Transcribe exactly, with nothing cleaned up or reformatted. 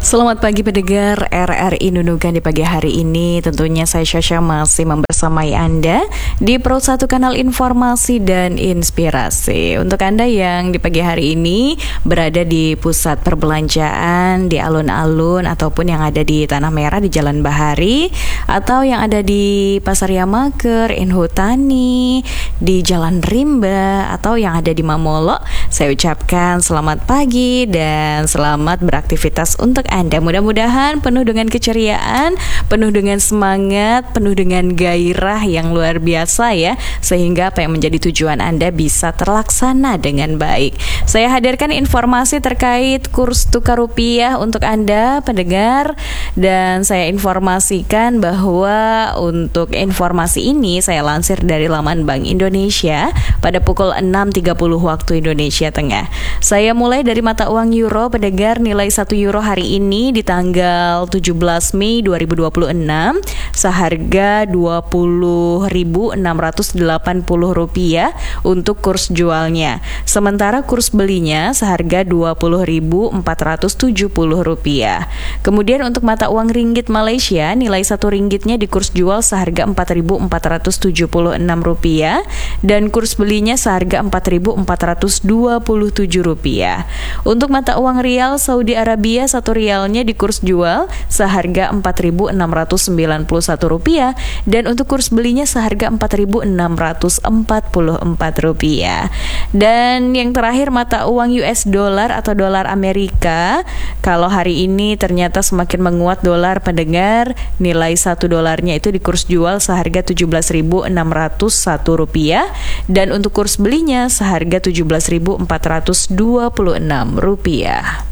Selamat pagi pendengar R R I Nunukan di pagi hari ini. Tentunya saya Syasha masih membersamai Anda di Pro satu Kanal Informasi dan Inspirasi. Untuk Anda yang di pagi hari ini berada di pusat perbelanjaan, di alun-alun ataupun yang ada di Tanah Merah di Jalan Bahari, atau yang ada di Pasar Yamaker, Inhutani, di Jalan Rimba, atau yang ada di Mamolo, saya ucapkan selamat pagi dan selamat beraktivitas untuk Anda. Mudah-mudahan penuh dengan keceriaan, penuh dengan semangat, penuh dengan gairah yang luar biasa ya, sehingga apa yang menjadi tujuan Anda bisa terlaksana dengan baik. Saya hadirkan informasi terkait kurs tukar rupiah untuk Anda pendengar, dan saya informasikan bahwa untuk informasi ini saya lansir dari laman Bank Indonesia pada pukul enam tiga puluh waktu Indonesia Tengah. Saya mulai dari mata uang euro pendengar, nilai satu euro hari ini di tanggal tujuh belas Mei dua ribu dua puluh enam seharga dua puluh ribu enam ratus delapan puluh rupiah untuk kurs jualnya. Sementara kurs belinya seharga dua puluh ribu empat ratus tujuh puluh rupiah. Kemudian untuk mata uang ringgit Malaysia, nilai satu ringgitnya di kurs jual seharga empat ribu empat ratus tujuh puluh enam rupiah dan kurs belinya seharga empat ribu empat ratus dua puluh tujuh rupiah. Untuk mata uang rial Saudi Arabia, satu rialnya di kurs jual seharga empat ribu enam ratus sembilan puluh satu rupiah dan untuk kurs belinya seharga empat ribu enam ratus empat puluh empat rupiah. Dan yang terakhir mata uang U S dollar atau dolar Amerika, kalau hari ini ternyata semakin menguat dolar pendengar, nilai satu dolarnya itu di kurs jual seharga tujuh belas ribu enam ratus satu rupiah dan untuk kurs belinya seharga tujuh belas ribu empat ratus dua puluh enam rupiah.